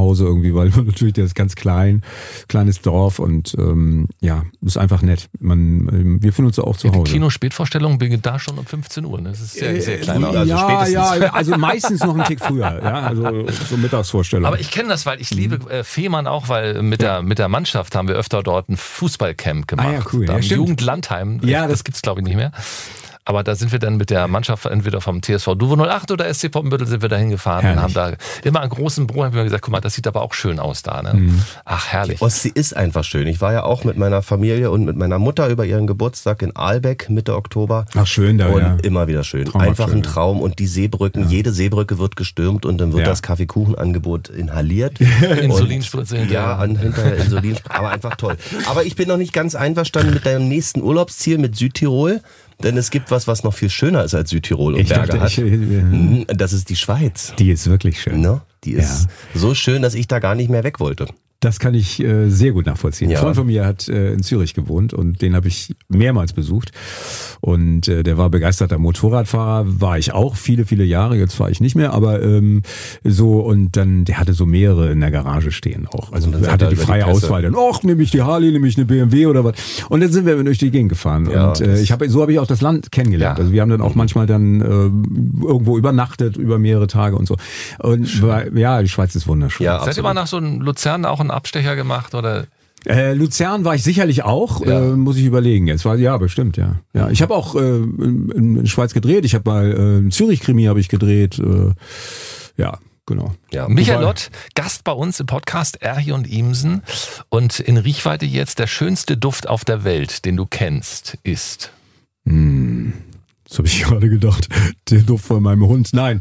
Hause irgendwie, weil man natürlich, der ist ganz kleines Dorf und ist einfach nett. Wir fühlen uns da auch zu Hause. Die Kino-Spätvorstellung beginnt da schon um 15 Uhr. Das ist sehr, sehr klein. Also meistens noch einen Tick früher. Ja, also so Mittagsvorstellung. Aber ich kenne das, weil ich liebe Fehmarn auch, weil mit der Mannschaft haben wir öfter dort ein Fußballcamp gemacht. Ja, cool. Da im Jugendlandheim. Ja, das gibt's glaube ich nicht mehr. Aber da sind wir dann mit der Mannschaft entweder vom TSV Duvo 08 oder SC Poppenbüttel sind wir da hingefahren und haben da immer einen großen Brunnen, haben wir gesagt, guck mal, das sieht aber auch schön aus da. Ne? Mhm. Ach, herrlich. Die Ostsee ist einfach schön. Ich war ja auch mit meiner Familie und mit meiner Mutter über ihren Geburtstag in Ahlbeck Mitte Oktober. Ach, schön da, und immer wieder schön. Einfach ein Traum. Und die Seebrücken, jede Seebrücke wird gestürmt und dann wird das Kaffeekuchenangebot inhaliert. Insulinspritze hinterher. Hinterher Insulinspritze, aber einfach toll. Aber ich bin noch nicht ganz einverstanden mit deinem nächsten Urlaubsziel, mit Südtirol. Denn es gibt was noch viel schöner ist als Südtirol und Berge hat. Das ist die Schweiz. Die ist wirklich schön. No? Die ist so schön, dass ich da gar nicht mehr weg wollte. Das kann ich sehr gut nachvollziehen. Ein Freund von mir hat in Zürich gewohnt und den habe ich mehrmals besucht. Und der war begeisterter Motorradfahrer, war ich auch viele, viele Jahre, jetzt fahre ich nicht mehr, aber und dann, der hatte so mehrere in der Garage stehen auch. Also er hatte die freie Auswahl, dann, nehme ich die Harley, nehme ich eine BMW oder was. Und dann sind wir durch die Gegend gefahren. Ja, und so habe ich auch das Land kennengelernt. Ja. Also wir haben dann auch manchmal dann irgendwo übernachtet, über mehrere Tage und so. Und die Schweiz ist wunderschön. Ja, seid ihr mal nach so einem Luzern auch einen Abstecher gemacht oder? Luzern war ich sicherlich auch, muss ich überlegen jetzt. Bestimmt, ja. Ich habe auch in der Schweiz gedreht, ich habe mal einen Zürich-Krimi habe ich gedreht, genau. Ja, Michael Lott, Gast bei uns im Podcast Erhi und Imsen und in Riechweite jetzt der schönste Duft auf der Welt, den du kennst, ist? Das habe ich gerade gedacht. Der Duft von meinem Hund. Nein.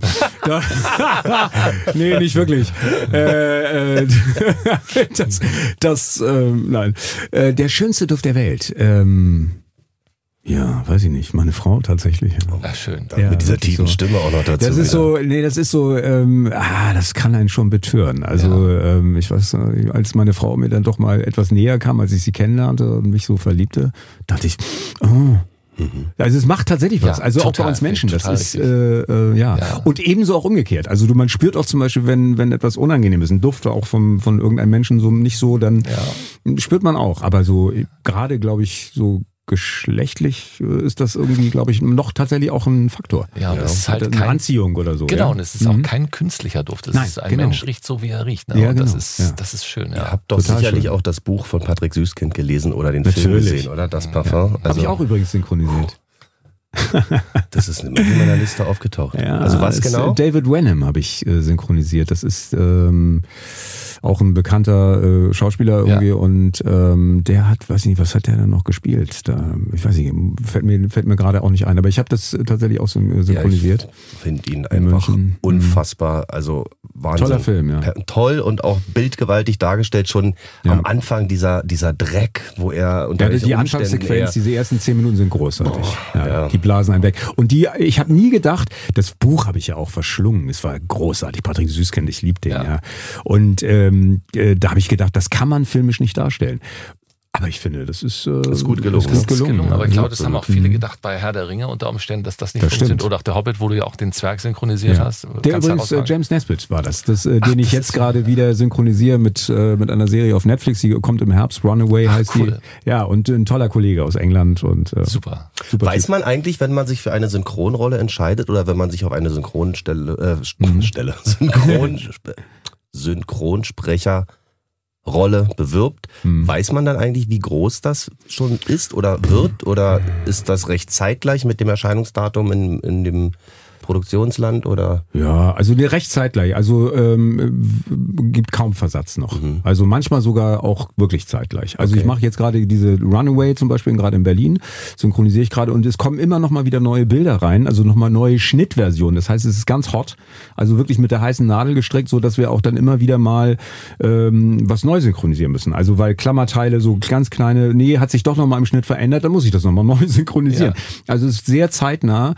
Nee, nicht wirklich. Nein. Der schönste Duft der Welt. Weiß ich nicht. Meine Frau tatsächlich. Ach, schön. Mit dieser tiefen Stimme auch noch dazu. Das ist so, das kann einen schon betören. Also, ich weiß, als meine Frau mir dann doch mal etwas näher kam, als ich sie kennenlernte und mich so verliebte, dachte ich, Also es macht tatsächlich was, also total, auch bei uns Menschen, das ist und ebenso auch umgekehrt. Also man spürt auch zum Beispiel, wenn etwas unangenehm ist, ein Duft auch von irgendeinem Menschen so nicht so, dann spürt man auch. Aber so gerade, glaube ich, so geschlechtlich ist das irgendwie, glaube ich, noch tatsächlich auch ein Faktor. Ja, und es ist halt eine Anziehung oder so. Genau, und es ist auch kein künstlicher Duft. Ein Mensch riecht so, wie er riecht. Ne? Ja, und genau. das ist schön. Ja. Ihr habt doch sicherlich auch das Buch von Patrick Süßkind gelesen oder den Film gesehen, oder? Das Parfum. Ja. Habe ich auch übrigens synchronisiert. Das ist in meiner Liste aufgetaucht. Ja, also was genau? David Wenham habe ich synchronisiert. Das ist auch ein bekannter Schauspieler irgendwie und der hat, weiß ich nicht, was hat der dann noch gespielt? Ich weiß nicht, fällt mir gerade auch nicht ein, aber ich habe das tatsächlich auch synchronisiert. Ja, ich finde ihn einfach unfassbar, also Wahnsinn. Toller Film, ja. Toll und auch bildgewaltig dargestellt, schon am Anfang dieser Dreck, wo er unter die Anfangssequenz, diese ersten 10 Minuten sind großartig. Die blasen einen weg. Und ich habe nie gedacht, das Buch habe ich ja auch verschlungen. Es war großartig. Patrick Süßkind, ich liebe den, ja. Und da habe ich gedacht, das kann man filmisch nicht darstellen. Aber ich finde, das ist gut gelungen. Aber ich glaube, das haben auch viele gedacht bei Herr der Ringe unter Umständen, dass das nicht funktioniert. Oder auch der Hobbit, wo du ja auch den Zwerg synchronisiert hast. Der übrigens James Nesbitt war das den ich jetzt gerade wieder synchronisiere mit einer Serie auf Netflix. Die kommt im Herbst, Runaway heißt cool. Die. Ja, und ein toller Kollege aus England. Und super. Weiß man eigentlich, wenn man sich für eine Synchronrolle entscheidet oder wenn man sich auf eine Synchronsprecherrolle bewirbt, weiß man dann eigentlich, wie groß das schon ist oder wird? Oder ist das recht zeitgleich mit dem Erscheinungsdatum in dem Produktionsland oder? Ja, also recht zeitgleich. Also gibt kaum Versatz noch. Also manchmal sogar auch wirklich zeitgleich. Also ich mache jetzt gerade diese Runaway zum Beispiel gerade in Berlin, synchronisiere ich gerade und es kommen immer noch mal wieder neue Bilder rein, also noch mal neue Schnittversionen. Das heißt, es ist ganz hot, also wirklich mit der heißen Nadel gestrickt, so dass wir auch dann immer wieder mal was neu synchronisieren müssen. Also weil Klammerteile so ganz kleine, hat sich doch noch mal im Schnitt verändert, dann muss ich das noch mal neu synchronisieren. Ja. Also es ist sehr zeitnah.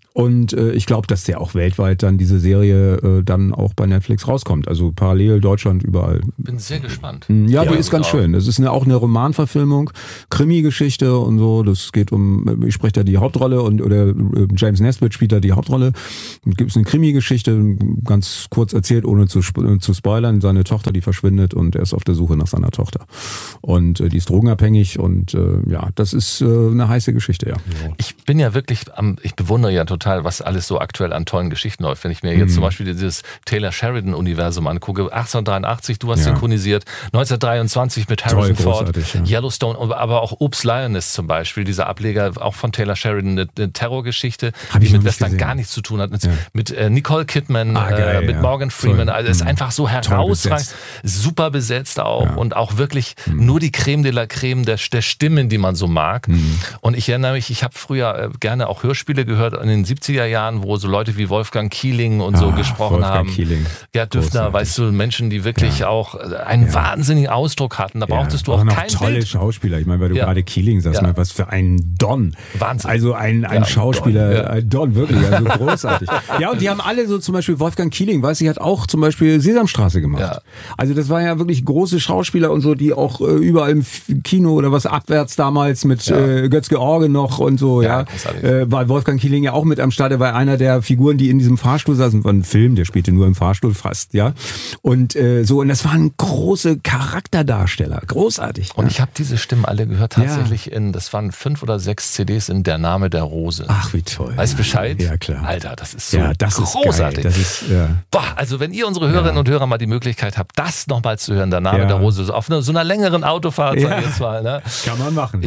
Und ich glaube, dass der auch weltweit dann diese Serie dann auch bei Netflix rauskommt. Also parallel Deutschland überall. Bin sehr gespannt. Ja, die ist ganz schön. Das ist auch eine Romanverfilmung, Krimi-Geschichte und so. Das geht ich spreche da die Hauptrolle oder James Nesbitt spielt da die Hauptrolle. Und gibt es eine Krimi-Geschichte, ganz kurz erzählt, ohne zu spoilern. Seine Tochter, die verschwindet und er ist auf der Suche nach seiner Tochter. Und die ist drogenabhängig und das ist eine heiße Geschichte, ja. Ich bin ja wirklich ich bewundere ja total, was alles so aktuell an tollen Geschichten läuft. Wenn ich mir jetzt zum Beispiel dieses Taylor Sheridan-Universum angucke, 1883, du hast synchronisiert, 1923 mit Harrison Ford, Yellowstone, aber auch Oops Lioness zum Beispiel, dieser Ableger auch von Taylor Sheridan, eine Terrorgeschichte, die mit Western gar nichts zu tun hat, mit Nicole Kidman, mit Morgan Freeman, also ist einfach so herausragend, super besetzt auch und auch wirklich nur die Creme de la Creme der Stimmen, die man so mag. Und ich erinnere mich, ich habe früher gerne auch Hörspiele gehört in den 70er Jahren, wo so Leute wie Wolfgang Kieling und so gesprochen haben. Gerd Düffner, weißt du, Menschen, die wirklich auch einen wahnsinnigen Ausdruck hatten. Da brauchtest du auch kein tolle Bild. Schauspieler. Ich meine, weil du gerade Kieling sagst, was für ein Don. Wahnsinn. Also ein Schauspieler, ein Don, wirklich, also großartig. Ja, und die haben alle so zum Beispiel Wolfgang Kieling, weiß ich, hat auch zum Beispiel Sesamstraße gemacht. Ja. Also das war ja wirklich große Schauspieler und so, die auch überall im Kino oder was abwärts damals mit Götz-George noch und so, war Wolfgang Kieling ja auch mit am Start. Er war einer der Figuren, die in diesem Fahrstuhl saßen. War ein Film, der spielte nur im Fahrstuhl fast, ja. Und und das waren große Charakterdarsteller. Großartig. Und ich habe diese Stimmen alle gehört, tatsächlich das waren 5 oder 6 CDs in Der Name der Rose. Ach, wie toll. Weißt du Bescheid? Ja, klar. Alter, das ist so großartig. Das ist, also wenn ihr unsere Hörerinnen und Hörer mal die Möglichkeit habt, das nochmal zu hören, Der Name der Rose, auf so einer längeren Autofahrt, sag ich jetzt mal. Ne? Kann man machen.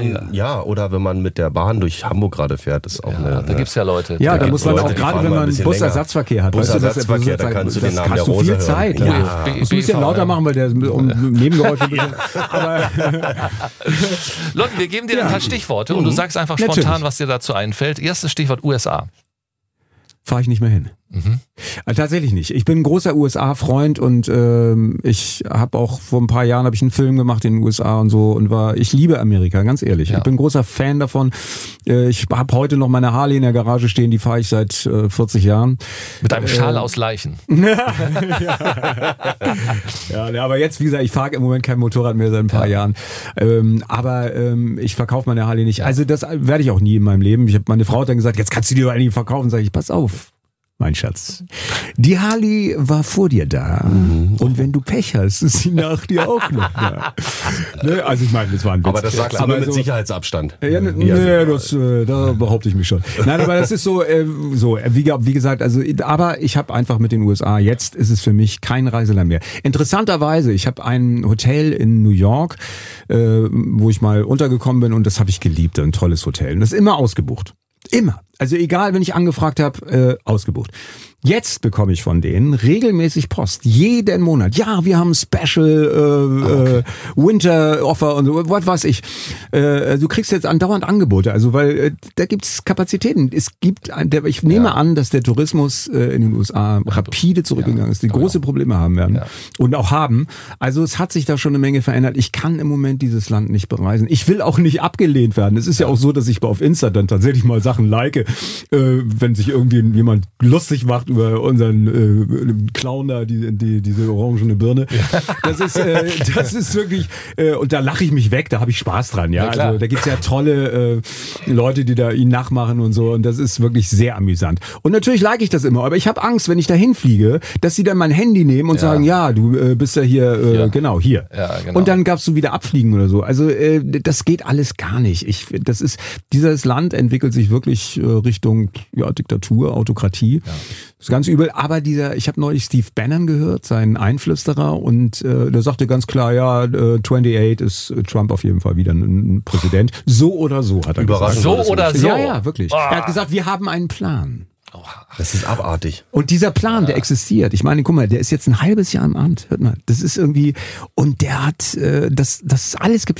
Oder wenn man mit der Bahn durch Hamburg gerade fährt, ist auch da gibt's ja Leute. Ja, da muss man auch gerade, wenn man Busersatzverkehr hat. Busersatzverkehr, da kannst du den Namen der Rose viel hören. Zeit. Du musst ein bisschen lauter machen, weil der Nebengeräusche ein bisschen. Lotten, wir geben dir ein paar Stichworte und du sagst einfach spontan, was dir dazu einfällt. Erstes Stichwort USA. Fahre ich nicht mehr hin. Tatsächlich nicht. Ich bin ein großer USA-Freund und ich habe auch vor ein paar Jahren einen Film gemacht in den USA und so und ich liebe Amerika, ganz ehrlich. Ich bin ein großer Fan davon. Ich habe heute noch meine Harley in der Garage stehen, die fahre ich seit 40 Jahren. Mit einem Schal aus Leichen. Aber jetzt, wie gesagt, ich fahre im Moment kein Motorrad mehr seit ein paar Jahren. Aber ich verkaufe meine Harley nicht. Also das werde ich auch nie in meinem Leben. Meine Frau hat dann gesagt, jetzt kannst du die doch eigentlich verkaufen. Sag ich, pass auf. Mein Schatz. Die Harley war vor dir da. Und wenn du Pech hast, ist sie nach dir auch noch da. Ne? Also ich meine, das war ein Witz. Aber das sagst du nur mit Sicherheitsabstand. Da behaupte ich mich schon. Nein, aber das ist wie gesagt, aber ich habe einfach mit den USA, jetzt ist es für mich kein Reiseland mehr. Interessanterweise, ich habe ein Hotel in New York, wo ich mal untergekommen bin und das habe ich geliebt, ein tolles Hotel. Und das ist immer ausgebucht. Immer. Also egal, wenn ich angefragt habe, ausgebucht. Jetzt bekomme ich von denen regelmäßig Post. Jeden Monat. Ja, wir haben Special Winter Offer und so, was weiß ich. Du kriegst jetzt andauernd Angebote, also weil da gibt's Kapazitäten. Ich nehme an, dass der Tourismus in den USA rapide zurückgegangen ist, die große Probleme haben werden und auch haben. Also es hat sich da schon eine Menge verändert. Ich kann im Moment dieses Land nicht bereisen. Ich will auch nicht abgelehnt werden. Es ist ja auch so, dass ich auf Insta dann tatsächlich mal Sachen like, wenn sich irgendwie jemand lustig macht über unseren Clown da, diese orangene Birne. Das ist wirklich, und da lache ich mich weg, da habe ich Spaß dran. Ja, also da gibt's ja tolle Leute, die da ihn nachmachen und so, und das ist wirklich sehr amüsant. Und natürlich like ich das immer, aber ich habe Angst, wenn ich da hinfliege, dass sie dann mein Handy nehmen und sagen, du bist ja hier, genau, hier. Ja, genau. Und dann darfst du wieder abfliegen oder so. Also das geht alles gar nicht. Dieses Land entwickelt sich wirklich Richtung Diktatur, Autokratie. Ja. Das ist ganz übel. Aber ich habe neulich Steve Bannon gehört, seinen Einflüsterer, und der sagte ganz klar, 28 ist Trump auf jeden Fall wieder ein Präsident. So oder so, hat er gesagt. So oder so? Ja, wirklich. Er hat gesagt, wir haben einen Plan. Das ist abartig. Und dieser Plan, der existiert. Ich meine, guck mal, der ist jetzt ein halbes Jahr im Amt. Hört mal, das ist irgendwie, und der hat, das ist alles geplant.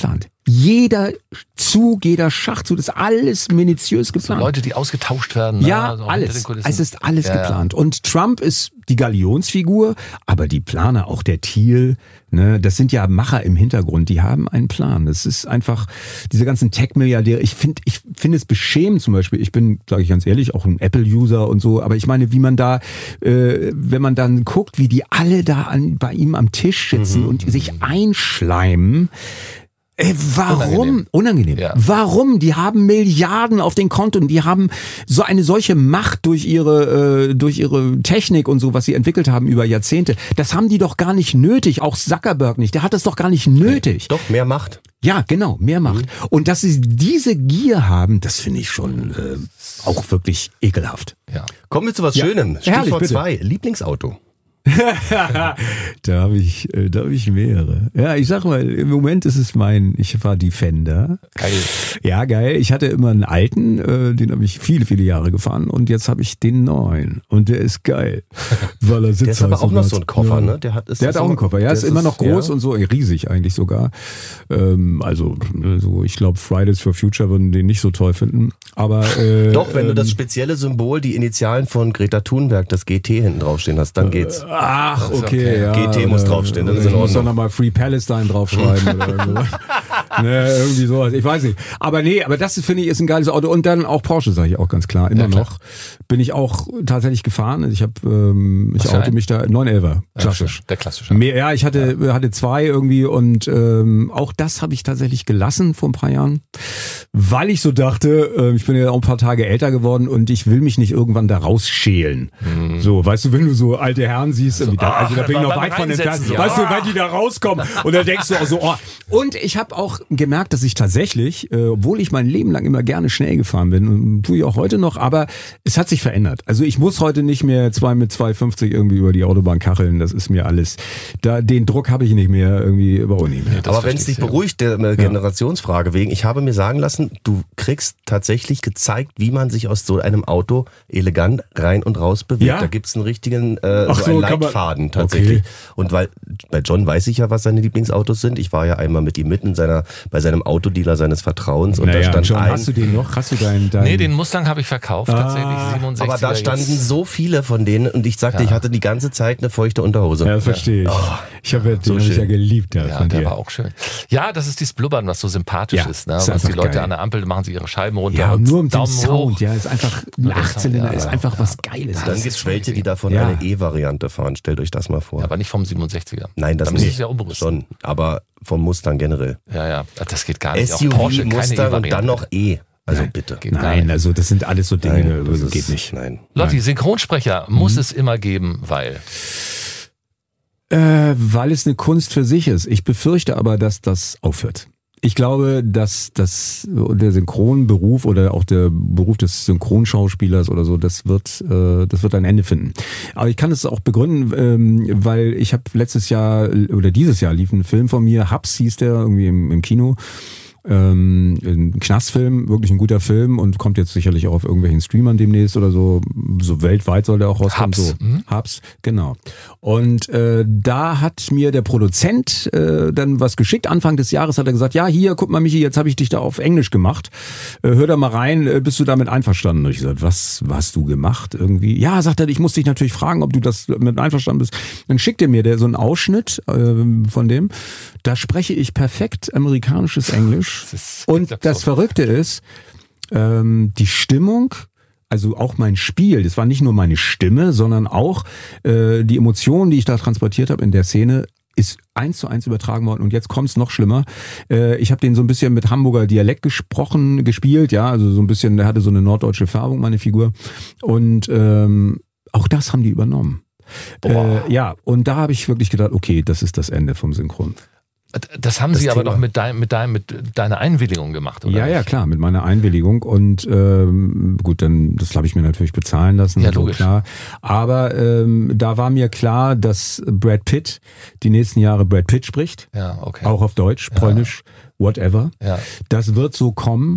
Jeder Zug, jeder Schachzug, das ist alles minutiös geplant. So Leute, die ausgetauscht werden. Ja, also alles. Es ist alles geplant. Und Trump ist die Galionsfigur, aber die Planer, auch der Thiel, ne, das sind ja Macher im Hintergrund, die haben einen Plan. Das ist einfach, diese ganzen Tech-Milliardäre, ich finde es beschämend zum Beispiel, ich bin, sage ich ganz ehrlich, auch ein Apple-User und so, aber ich meine, wie man da, wenn man dann guckt, wie die alle da bei ihm am Tisch sitzen und sich einschleimen, warum? Unangenehm. Ja. Warum? Die haben Milliarden auf den Konten, die haben solche Macht durch ihre Technik und so, was sie entwickelt haben über Jahrzehnte. Das haben die doch gar nicht nötig, auch Zuckerberg nicht. Der hat das doch gar nicht nötig. Doch, mehr Macht. Ja, genau, mehr Macht. Und dass sie diese Gier haben, das finde ich schon auch wirklich ekelhaft. Ja. Kommen wir zu was Schönem. Stichwort 2, Lieblingsauto. Da habe ich mehrere. Ja, ich sag mal, im Moment ist es ich fahre Defender. Geil. Ja, geil. Ich hatte immer einen alten, den habe ich viele, viele Jahre gefahren und jetzt habe ich den neuen und der ist geil. Weil er sitzt. Der ist aber auch noch so ein Koffer, ne? Der hat auch einen Koffer, ja, ist immer noch groß und so, riesig eigentlich sogar. Also ich glaube, Fridays for Future würden den nicht so toll finden. Aber doch, wenn du das spezielle Symbol, die Initialen von Greta Thunberg, das GT hinten draufstehen hast, dann geht's. Ach, okay. Ja, GT muss draufstehen. Das ist ich muss doch nochmal Free Palestine draufschreiben oder irgendwas. Ne, irgendwie sowas. Ich weiß nicht. Aber das finde ich ist ein geiles Auto. Und dann auch Porsche, sage ich auch ganz klar. Immer noch. Bin ich auch tatsächlich gefahren. Ich oute mich da 911er. Klassisch. Der klassische. Ich hatte 2 irgendwie und auch das habe ich tatsächlich gelassen vor ein paar Jahren. Weil ich so dachte, ich bin ja auch ein paar Tage älter geworden und ich will mich nicht irgendwann da rausschälen. So, weißt du, wenn du so alte Herren siehst, da bin ich noch weit von entfernt. Weißt du, wenn die da rauskommen und dann denkst du auch so, Und ich habe auch gemerkt, dass ich tatsächlich, obwohl ich mein Leben lang immer gerne schnell gefahren bin, und tue ich auch heute noch, aber es hat sich verändert. Also ich muss heute nicht mehr mit 250 irgendwie über die Autobahn kacheln, das ist mir alles, den Druck habe ich nicht mehr, irgendwie überhaupt nicht mehr. Aber wenn es dich beruhigt, der Generationsfrage wegen, ich habe mir sagen lassen, du kriegst tatsächlich gezeigt, wie man sich aus so einem Auto elegant rein und raus bewegt. Ja? Da gibt es einen richtigen einen Leitfaden tatsächlich. Okay. Und weil bei John weiß ich ja, was seine Lieblingsautos sind. Ich war ja einmal mit ihm mitten bei seinem Autodealer seines Vertrauens und da stand John, hast du den noch? Hast du deinen? Nee, den Mustang habe ich verkauft, tatsächlich 67. Aber da standen so viele von denen und ich sagte, ich hatte die ganze Zeit eine feuchte Unterhose. Ja, verstehe ich. Ich habe den ja geliebt. Ja, der war auch schön. Ja, das ist dieses Blubbern, was so sympathisch ist. Ne? Was die Leute geil. An der Ampel machen sie ihre Scheiben runter. Ja, und nur um den Sound. Ja, ist einfach ein 18er, ist einfach was Geiles. Und dann gibt es welche, die davon eine E-Variante fahren. Stellt euch das mal vor. Ja, aber nicht vom 67er. Nein, das nicht. Ja schon, aber vom Mustang generell. Ja, das geht gar nicht. SUV, auch Porsche, Mustang und dann noch E. Also bitte. Nein, also das sind alles so Dinge, geht nicht. Nein. Lotti, Synchronsprecher muss es immer geben, weil es eine Kunst für sich ist. Ich befürchte aber, dass das aufhört. Ich glaube, dass der Synchronberuf oder auch der Beruf des Synchronschauspielers oder so, das wird ein Ende finden. Aber ich kann es auch begründen, weil ich habe dieses Jahr lief ein Film von mir, Hubs hieß der, irgendwie im Kino. Ein Knastfilm, wirklich ein guter Film und kommt jetzt sicherlich auch auf irgendwelchen Streamern demnächst oder so weltweit soll der auch rauskommen. Hubs, genau. Und da hat mir der Produzent dann was geschickt. Anfang des Jahres hat er gesagt, ja hier, guck mal Michi, jetzt habe ich dich da auf Englisch gemacht. Hör da mal rein, bist du damit einverstanden? Und ich gesagt, was hast du gemacht irgendwie? Ja, sagt er, ich muss dich natürlich fragen, ob du das mit einverstanden bist. Dann schickt er mir so einen Ausschnitt von dem. Da spreche ich perfekt amerikanisches Englisch. Und das Verrückte ist, die Stimmung, also auch mein Spiel, das war nicht nur meine Stimme, sondern auch die Emotionen, die ich da transportiert habe in der Szene, ist 1:1 übertragen worden. Und jetzt kommt's noch schlimmer. Ich habe den so ein bisschen mit Hamburger Dialekt gespielt, ja, also so ein bisschen, der hatte so eine norddeutsche Färbung, meine Figur. Und auch das haben die übernommen. Ja, und da habe ich wirklich gedacht, okay, das ist das Ende vom Synchron. Das haben Sie aber doch mit deiner Einwilligung gemacht, oder? Ja, klar, mit meiner Einwilligung. Und gut, dann das habe ich mir natürlich bezahlen lassen. Ja, logisch. So, klar. Aber da war mir klar, dass Brad Pitt die nächsten Jahre Brad Pitt spricht. Ja, okay. Auch auf Deutsch, Polnisch, whatever. Ja. Das wird so kommen.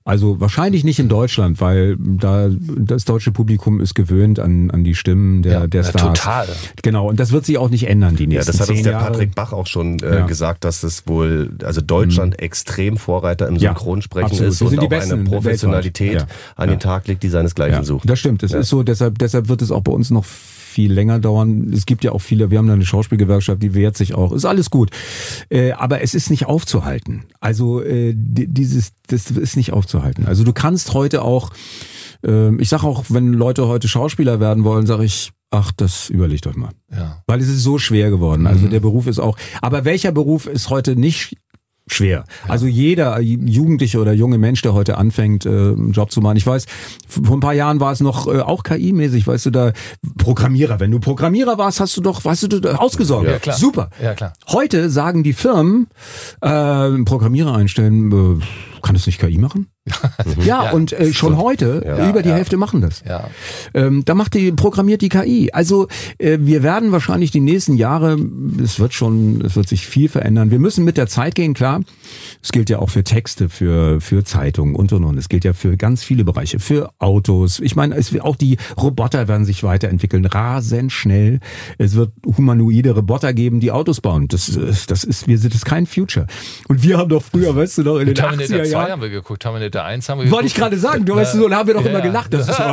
Also wahrscheinlich nicht in Deutschland, weil da das deutsche Publikum ist gewöhnt an die Stimmen der Stars. Total. Genau, und das wird sich auch nicht ändern die nächsten 10 Jahre. Ja, das hat uns der Patrick Bach auch schon gesagt, dass es wohl, also Deutschland extrem Vorreiter im Synchronsprechen ist und auch eine Professionalität an den Tag legt, die seinesgleichen sucht. Das stimmt, es ist so, deshalb wird es auch bei uns noch viel länger dauern. Es gibt ja auch viele, wir haben da eine Schauspielgewerkschaft, die wehrt sich auch. Ist alles gut. Aber es ist nicht aufzuhalten. Also das ist nicht aufzuhalten. Also du kannst heute auch, ich sage auch, wenn Leute heute Schauspieler werden wollen, sage ich, ach, das überlegt euch mal. Ja. Weil es ist so schwer geworden. Also der Beruf ist auch, aber welcher Beruf ist heute nicht schwer. Also jeder Jugendliche oder junge Mensch, der heute anfängt, einen Job zu machen. Ich weiß, vor ein paar Jahren war es noch auch KI-mäßig, weißt du, da Programmierer. Wenn du Programmierer warst, hast du doch, weißt du, ausgesorgt. Ja, klar. Super. Ja, klar. Heute sagen die Firmen, Programmierer einstellen, kann es nicht KI machen? Und schon heute, über die Hälfte machen das. Ja. Da programmiert die KI. Also wir werden wahrscheinlich die nächsten Jahre, es wird sich viel verändern. Wir müssen mit der Zeit gehen, klar. Es gilt ja auch für Texte, für Zeitungen und. Es gilt ja für ganz viele Bereiche, für Autos. Ich meine, auch die Roboter werden sich weiterentwickeln, rasend schnell. Es wird humanoide Roboter geben, die Autos bauen. Das ist kein Future. Und wir haben doch früher, weißt du noch, in den 80er Jahren haben wir geguckt, Terminator 1 haben wir geguckt. Wollte ich gerade sagen, du weißt, so haben wir doch immer gelacht. Das ist so,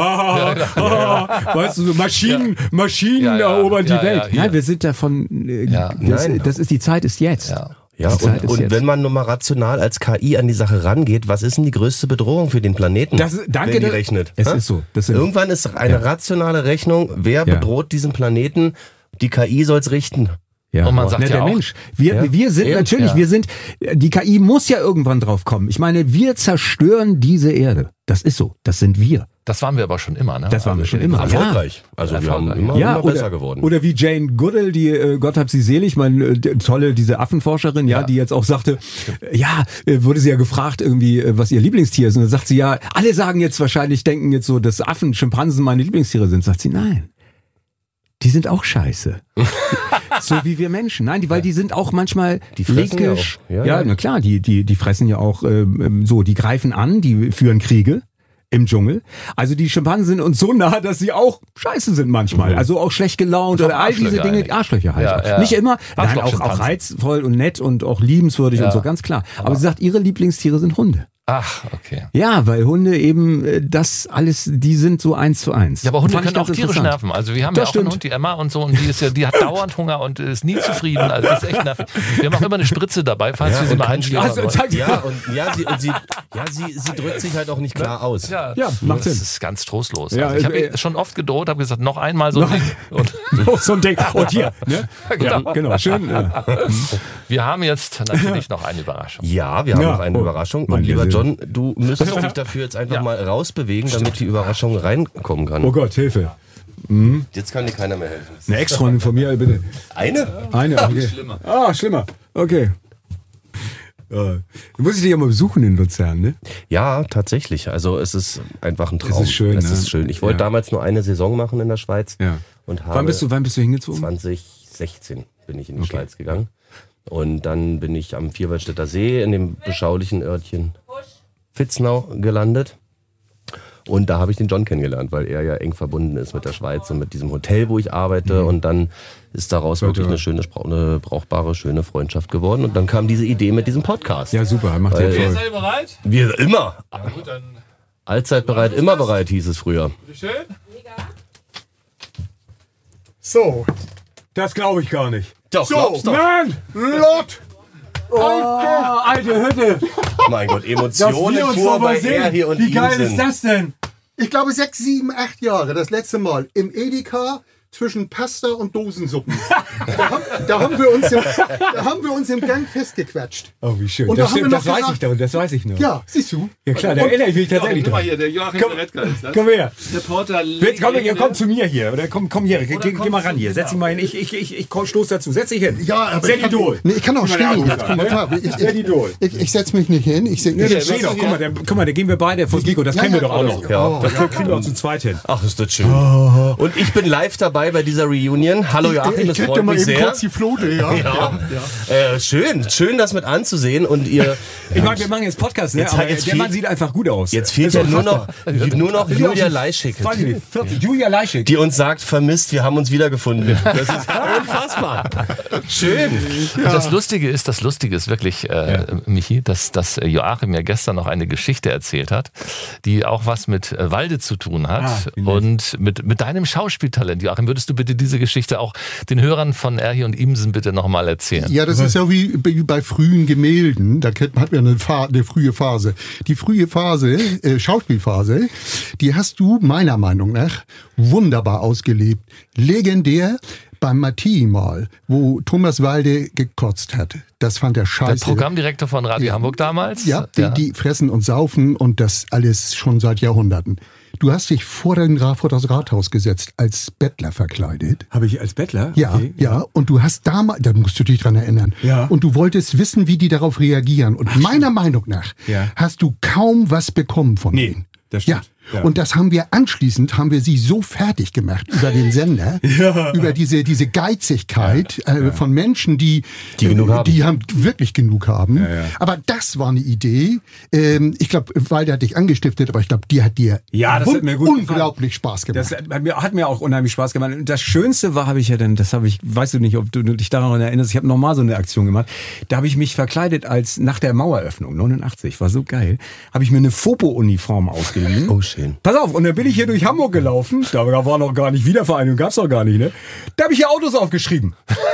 weißt du, so Maschinen erobern die Welt. Nein, wir sind davon, das ist die Zeit ist jetzt. Ja, und wenn man nur mal rational als KI an die Sache rangeht, was ist denn die größte Bedrohung für den Planeten? Danke, wenn die rechnet? Es ist so. Irgendwann ist eine rationale Rechnung, wer bedroht diesen Planeten? Die KI soll's richten. Ja, und man sagt der Mensch. Wir sind natürlich, die KI muss ja irgendwann drauf kommen. Ich meine, wir zerstören diese Erde. Das ist so. Das sind wir. Das waren wir aber schon immer, ne? Das waren wir schon immer. Erfolgreich. Also wir haben immer besser geworden. Oder wie Jane Goodall, die, Gott hab sie selig, diese Affenforscherin, die jetzt auch sagte, wurde sie ja gefragt irgendwie, was ihr Lieblingstier ist. Und dann sagt sie, alle sagen jetzt wahrscheinlich, denken jetzt so, dass Affen, Schimpansen meine Lieblingstiere sind. Sagt sie, nein. Die sind auch scheiße. So wie wir Menschen. Nein, weil die sind auch manchmal linkisch. Ja, na klar, die fressen ja auch die greifen an, die führen Kriege im Dschungel. Also die Schimpansen sind uns so nah, dass sie auch scheiße sind manchmal. Also auch schlecht gelaunt oder all diese Dinge, Arschlöcher halt. Ja. Nicht immer, nein, auch reizvoll und nett und auch liebenswürdig und so, ganz klar. Aber sie sagt, ihre Lieblingstiere sind Hunde. Ach, okay. Ja, weil Hunde eben das alles, die sind so 1:1. Ja, aber Hunde können auch tierisch nerven. Also wir haben ja auch einen Hund, die Emma und so, und die hat dauernd Hunger und ist nie zufrieden. Also das ist echt nervig. Wir haben auch immer eine Spritze dabei, falls wir sie mal einschlägen. Sie drückt sich halt auch nicht klar aus. Ja, macht Sinn. Das ist ganz trostlos. Also ich habe ihr schon oft gedroht, habe gesagt, noch einmal so ein Ding. Und so ein Ding. Und hier, ne? Genau, schön. Ja. Wir haben jetzt natürlich noch eine Überraschung. Ja, wir haben noch eine Überraschung. Und lieber John, du müsstest dich dafür jetzt einfach mal rausbewegen, damit die Überraschung reinkommen kann. Oh Gott, Hilfe. Jetzt kann dir keiner mehr helfen. Eine Ex-Freundin von mir, bitte. Eine, okay. Schlimmer. Okay. Du musst dich ja mal besuchen in Luzern, ne? Ja, tatsächlich. Also es ist einfach ein Traum. Es ist schön. Ist schön. Ich wollte damals nur eine Saison machen in der Schweiz. Ja. Und wann bist du hingezogen? 2016 bin ich in die Schweiz gegangen. Und dann bin ich am Vierwaldstätter See in dem beschaulichen Örtchen Vitznau gelandet. Und da habe ich den John kennengelernt, weil er ja eng verbunden ist mit der Schweiz und mit diesem Hotel, wo ich arbeite. Und dann ist daraus wirklich eine brauchbare, schöne Freundschaft geworden. Und dann kam diese Idee mit diesem Podcast. Ja, super. Macht ihr Seid ihr bereit? Wir immer. Na gut, dann Allzeit bereit, immer bereit, hieß es früher. Schön. So, das glaube ich gar nicht. Doch, glaubst du? Nein! Lot! Alte Hütte! Mein Gott, Emotionen pur bei er hier und Wie geil ist das denn? Ich glaube 6, 7, 8 Jahre, das letzte Mal. Im Edeka zwischen Pasta und Dosensuppen. Da haben wir uns im Gang festgequatscht. Oh, wie schön. Und das weiß ich noch. Ja, siehst du? Ja klar, da erinnere ich mich tatsächlich dran. Der Joachim Retka ist das. Komm her. Reporter. Komm zu mir hier. Oder komm hier. Geh mal ran hier. Setz dich mal hin. Ich stoß dazu. Setz dich hin. Ja, aber Idol. Ich kann auch stehen jetzt. Guck mal, klar. Ich setz mich nicht hin. Guck mal, da gehen wir beide vors Mikro. Das kennen wir doch auch noch. Ja. Das kriegen wir auch zu zweit hin. Ach, ist das schön. Und ich bin live dabei dabei bei dieser Reunion. Hallo Joachim, das freut mich sehr. Kurz die Flote, Schön das mit anzusehen. Und ihr... Ich meine, wir machen jetzt Podcast, ne? Aber der Mann sieht einfach gut aus. Jetzt fehlt ja nur noch Julia Leischig. Julia Leischig. Die uns sagt, vermisst, wir haben uns wiedergefunden. Das ist unfassbar. Schön. Das Lustige ist wirklich, Michi, dass Joachim ja gestern noch eine Geschichte erzählt hat, die auch was mit Walde zu tun hat und mit deinem Schauspieltalent. Joachim, würdest du bitte diese Geschichte auch den Hörern von Erhi und Imsen bitte nochmal erzählen? Ja, das ist ja wie bei frühen Gemälden. Da hat man eine frühe Phase. Die frühe Phase, Schauspielphase, die hast du meiner Meinung nach wunderbar ausgelebt. Legendär beim Martini mal, wo Thomas Walde gekotzt hat. Das fand er scheiße. Der Programmdirektor von Radio Hamburg damals? Ja, die fressen und saufen und das alles schon seit Jahrhunderten. Du hast dich vor das Rathaus gesetzt, als Bettler verkleidet. Habe ich als Bettler? Ja, okay. Ja. Und du hast damals, da musst du dich dran erinnern. Ja. Und du wolltest wissen, wie die darauf reagieren. Und meiner Meinung nach hast du kaum was bekommen von denen. Das stimmt. Ja. Und das haben wir sie so fertig gemacht über den Sender, über diese Geizigkeit von Menschen, die wirklich genug haben. Ja. Aber das war eine Idee. Ich glaube, Walde hat dich angestiftet, aber ich glaube, die hat dir unglaublich Spaß gemacht. Das hat mir auch unheimlich Spaß gemacht. Und das Schönste war, weißt du nicht, ob du dich daran erinnerst, ich habe nochmal so eine Aktion gemacht. Da habe ich mich verkleidet als nach der Maueröffnung, 89, war so geil, habe ich mir eine Fopo-Uniform ausgeliehen. Oh, schön. Pass auf, und dann bin ich hier durch Hamburg gelaufen. Da war noch gar nicht Wiedervereinigung, gab's noch gar nicht, ne? Da habe ich hier Autos aufgeschrieben.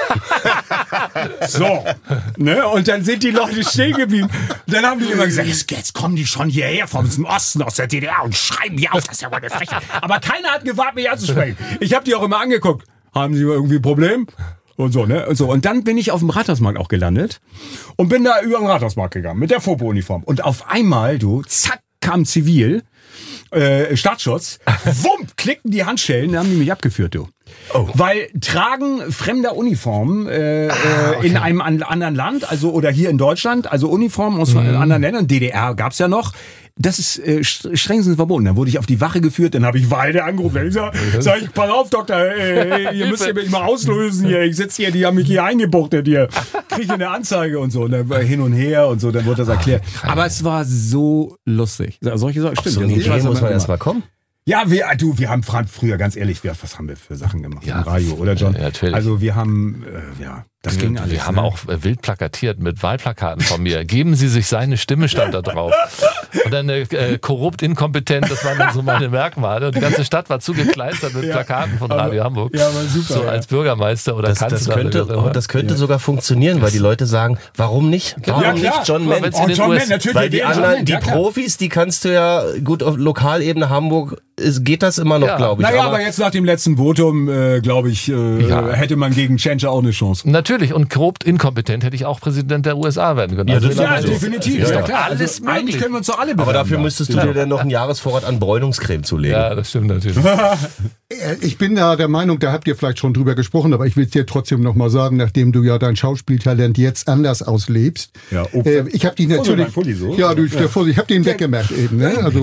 So, ne? Und dann sind die Leute stehen geblieben. Und dann haben die immer gesagt, jetzt kommen die schon hierher vom Osten aus der DDR und schreiben die auf, das ist ja mal eine Frechheit. Aber keiner hat gewagt, mich anzusprechen. Ich habe die auch immer angeguckt. Haben sie irgendwie ein Problem? Und so, ne? Und dann bin ich auf dem Rathausmarkt auch gelandet und bin da über den Rathausmarkt gegangen mit der Fopo-Uniform. Und auf einmal, zack, kam Zivil, Staatsschutz, wump, klickten die Handschellen, dann haben die mich abgeführt, du. Oh. Weil Tragen fremder Uniformen in einem anderen Land, also oder hier in Deutschland, also Uniformen aus anderen Ländern, DDR gab's ja noch, das ist strengstens verboten. Dann wurde ich auf die Wache geführt, dann habe ich Walde angerufen. Ich sag ich, pass auf, Doktor, ihr müsst mich mal auslösen hier. Ich sitze hier, die haben mich hier eingebuchtet hier. Kriege eine Anzeige und so. Und dann war hin und her und so, dann wurde das erklärt. Aber es war so lustig. Solche Sachen, stimmt. So eine Idee muss man erst mal kommen. Ja, wir haben früher, ganz ehrlich, was haben wir für Sachen gemacht im Radio, oder John? Ja, natürlich. Also wir haben, das ging alles. Wir haben auch wild plakatiert mit Wahlplakaten von mir. Geben Sie sich seine Stimme, stand da drauf. Und dann korrupt, inkompetent, das waren dann so meine Merkmale. Und die ganze Stadt war zugekleistert mit Plakaten von Radio Hamburg. Ja, war super. So als Bürgermeister oder Kanzler. Das könnte sogar funktionieren, weil die Leute sagen, warum nicht? Warum nicht John Mann? John Mann, natürlich. Weil die anderen, die Profis, die kannst du ja gut auf Lokalebene Hamburg, geht das immer noch, glaube ich. Naja, aber jetzt nach dem letzten Votum, glaube ich, hätte man gegen Tschentscher auch eine Chance. Natürlich, und korrupt inkompetent hätte ich auch Präsident der USA werden können. Ja, definitiv, ist doch klar. Alles möglich. Eigentlich können wir uns doch alle bewerben. Aber dafür müsstest du dir dann noch einen Jahresvorrat an Bräunungscreme zulegen. Ja, das stimmt natürlich. Ich bin da der Meinung, da habt ihr vielleicht schon drüber gesprochen, aber ich will es dir trotzdem noch mal sagen, nachdem du ja dein Schauspieltalent jetzt anders auslebst. Ja, ich habe die natürlich... Ich habe den weggemacht eben. Ne? Also,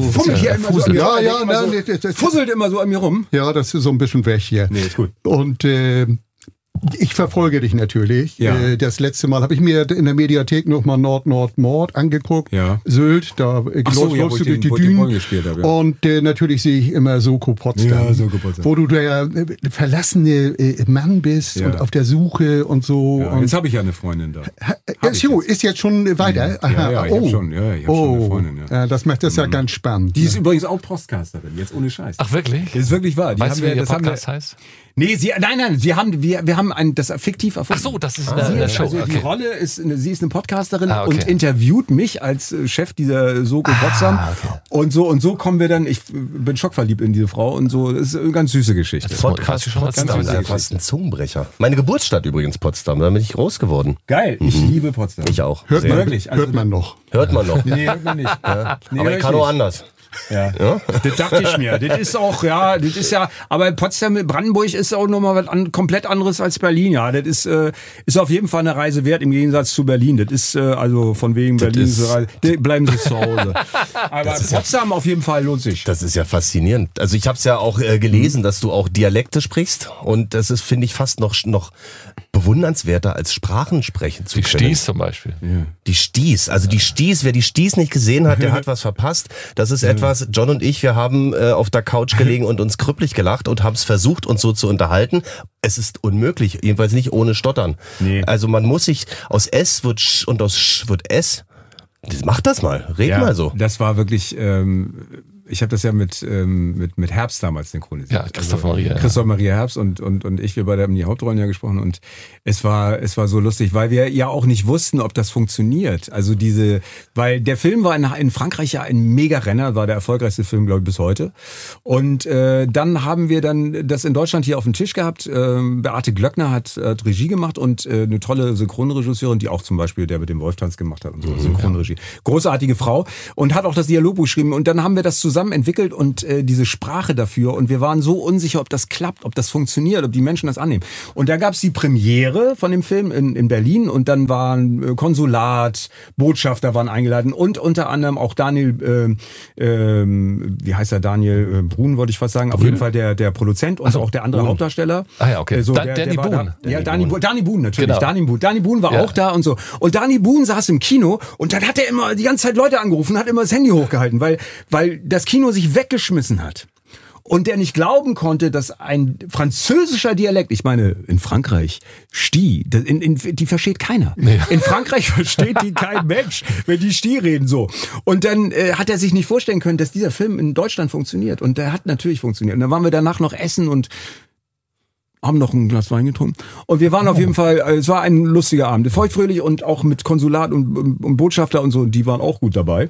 fusselt immer so an mir rum. Ja, das ist so ein bisschen weg hier. Nee, ist gut. Und ich verfolge dich natürlich. Ja. Das letzte Mal habe ich mir in der Mediathek nochmal Nord angeguckt. Ja. Sylt, da läufst du durch die Dünen. Und natürlich sehe ich immer Soko Potsdam. Ja, Soko Potsdam. Wo du der verlassene Mann bist und auf der Suche und so. Ja, und jetzt habe ich ja eine Freundin da. Ist jetzt schon weiter? Aha. Ja, ich habe schon eine Freundin. Ja. Das macht das ja ganz spannend. Die ist übrigens auch Podcasterin, jetzt ohne Scheiß. Ach wirklich? Das ist wirklich wahr. Weißt du, wie der Podcast heißt? Nee, nein, wir haben das fiktiv erfunden. Ach so, das ist eine Show. Also die Rolle ist, sie ist eine Podcasterin und interviewt mich als Chef dieser Soko Potsdam. Okay. Und so kommen wir dann, ich bin schockverliebt in diese Frau und so, das ist eine ganz süße Geschichte. Das Podcast Potsdam ist ja fast ein Zungenbrecher. Meine Geburtsstadt übrigens Potsdam, da bin ich groß geworden. Geil, ich liebe Potsdam. Ich auch. Hört man noch? Hört man noch? Nee, hört man nicht. Ja. Aber ich kann auch anders. Ja. Das dachte ich mir. Das ist auch, aber Potsdam, Brandenburg ist auch nochmal was komplett anderes als Berlin, ja. Das ist auf jeden Fall eine Reise wert im Gegensatz zu Berlin. Das ist, also von wegen Berlin, bleiben Sie zu Hause. Aber Potsdam auf jeden Fall lohnt sich. Das ist ja faszinierend. Also ich habe es ja auch gelesen, dass du auch Dialekte sprichst und das ist, finde ich, fast noch bewundernswerter als Sprachen sprechen zu können. Die Sties zum Beispiel. Ja. Die Sties, also die Sties, wer die Sties nicht gesehen hat, der hat was verpasst. Das ist etwas, John und ich, wir haben auf der Couch gelegen und uns krüppelig gelacht und haben es versucht, uns so zu unterhalten. Es ist unmöglich, jedenfalls nicht ohne Stottern. Nee. Also man muss sich, aus S wird Sch und aus Sch wird S. Mach das mal, red mal so. Das war wirklich... ich habe das ja mit Herbst damals synchronisiert. Ja, Christoph Maria. Christoph Maria Herbst und ich, wir beide haben die Hauptrollen ja gesprochen und es war so lustig, weil wir ja auch nicht wussten, ob das funktioniert. Also weil der Film war in Frankreich ja ein Mega-Renner, war der erfolgreichste Film, glaube ich, bis heute. Und dann haben wir das in Deutschland hier auf dem Tisch gehabt. Beate Glöckner hat Regie gemacht und eine tolle Synchronregisseurin, die auch zum Beispiel der mit dem Wolftanz gemacht hat und so, Synchronregie. Großartige Frau und hat auch das Dialogbuch geschrieben und dann haben wir das zusammen entwickelt und diese Sprache dafür und wir waren so unsicher, ob das klappt, ob das funktioniert, ob die Menschen das annehmen. Und da gab es die Premiere von dem Film in Berlin und dann waren Konsulat, Botschafter waren eingeladen und unter anderem auch Daniel, wie heißt er, Daniel Brun, wollte ich fast sagen, auf jeden Fall der Produzent und auch der andere Hauptdarsteller. Ah ja, okay. Danny Boon. Ja, Danny Boon natürlich. Genau. Danny Boon war auch da und so. Und Danny Boon saß im Kino und dann hat er immer die ganze Zeit Leute angerufen, hat immer das Handy hochgehalten, weil das Kino sich weggeschmissen hat. Und der nicht glauben konnte, dass ein französischer Dialekt, ich meine, in Frankreich, Sti, die versteht keiner. Nee. In Frankreich versteht die kein Mensch, wenn die Sti reden so. Und dann hat er sich nicht vorstellen können, dass dieser Film in Deutschland funktioniert. Und der hat natürlich funktioniert. Und dann waren wir danach noch essen und haben noch ein Glas Wein getrunken. Und wir waren auf jeden Fall, es war ein lustiger Abend. Feuchtfröhlich und auch mit Konsulat und Botschafter und so, die waren auch gut dabei.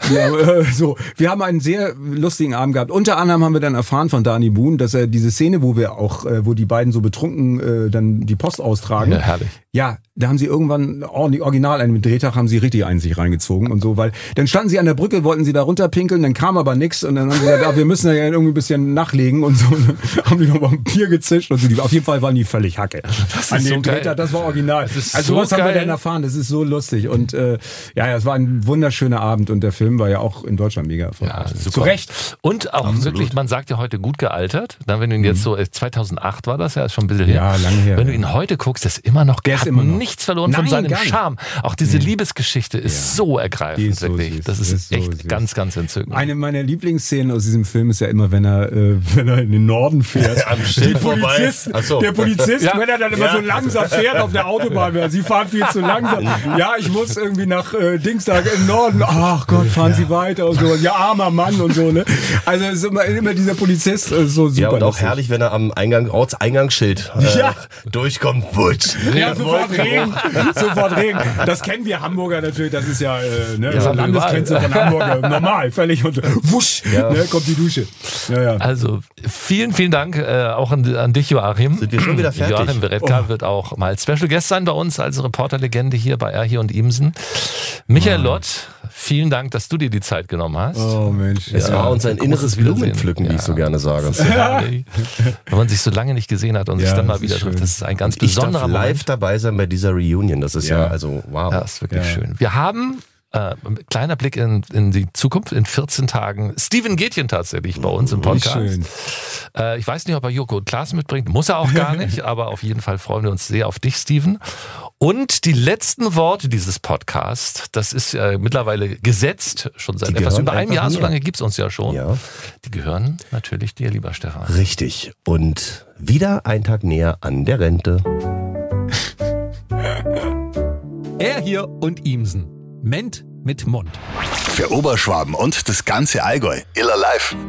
Wir haben einen sehr lustigen Abend gehabt. Unter anderem haben wir dann erfahren von Danny Boon, dass er diese Szene, wo die beiden so betrunken dann die Post austragen. Ja, herrlich. Ja, da haben sie irgendwann original einen Drehtag haben sie richtig einen sich reingezogen und so, weil dann standen sie an der Brücke, wollten sie da runterpinkeln, dann kam aber nix und dann haben sie gesagt, wir müssen ja irgendwie ein bisschen nachlegen und so. Und dann haben die noch mal ein Bier gezischt und so. Auf jeden Fall waren die völlig Hacke. Das an dem Drehtag, das war original. Also was haben wir denn erfahren? Das ist so lustig und es war ein wunderschöner Abend und der Film war ja auch in Deutschland mega erfolgreich. Ja, super. Zu Recht. Und auch wirklich, man sagt ja heute gut gealtert. Dann, wenn du ihn jetzt 2008 war das ja, ist schon ein bisschen her. Ja, lange her. Wenn du ihn heute guckst, ist immer noch nichts verloren von seinem Charme. Auch diese Liebesgeschichte ist so ergreifend, wirklich. Das ist echt ganz, ganz entzückend. Eine meiner Lieblingsszenen aus diesem Film ist ja immer, wenn er in den Norden fährt. Am Schild vorbei. Der Polizist, wenn er dann immer so langsam fährt auf der Autobahn, sie fahren viel zu langsam. Ja, ich muss irgendwie nach Dienstag im Norden. Ach Gott, fahren Sie weiter und so. Ja, armer Mann und so, ne? Also es ist immer dieser Polizist so super. Ja, und auch herrlich, wenn er am Ortseingangsschild durchkommt. Wutsch. Ja, sofort Regen. Das kennen wir Hamburger natürlich. Das ist ja Landesgrenze von Hamburg. Normal, völlig. Und wusch, kommt die Dusche. Ja. Also vielen, vielen Dank auch an dich, Joachim. Sind wir schon wieder fertig? Joachim Weretka wird auch mal Special Guest sein bei uns als Reporterlegende hier bei R hier und Imsen. Michael Lott, vielen Dank, dass du dir die Zeit genommen hast. Oh Mensch. Es war uns ein inneres Blumenpflücken, wie ich so gerne sage. Wenn man sich so lange nicht gesehen hat und sich dann mal wieder trifft, das ist ein ganz besonderer Moment. Live dabei sein bei dieser Reunion, das ist also wow. Ja, das ist wirklich schön. Wir haben kleiner Blick in die Zukunft, in 14 Tagen. Steven Gätjen tatsächlich bei uns im Podcast. Schön. Ich weiß nicht, ob er Joko und Klaas mitbringt, muss er auch gar nicht, aber auf jeden Fall freuen wir uns sehr auf dich, Steven. Und die letzten Worte dieses Podcasts, das ist mittlerweile gesetzt, schon seit etwas über einem Jahr, so lange gibt's uns ja schon. Ja. Die gehören natürlich dir, lieber Stefan. Richtig. Und wieder ein Tag näher an der Rente. Er hier und Imsen. Ment mit Mund. Für Oberschwaben und das ganze Allgäu. Iller live.